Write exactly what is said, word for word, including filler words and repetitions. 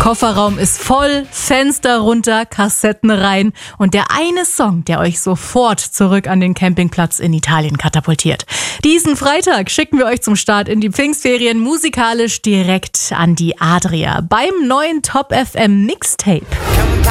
Kofferraum ist voll, Fenster runter, Kassetten rein und der eine Song, der euch sofort zurück an den Campingplatz in Italien katapultiert. Diesen Freitag schicken wir euch zum Start in die Pfingstferien musikalisch direkt an die Adria beim neuen Top F M Mixtape.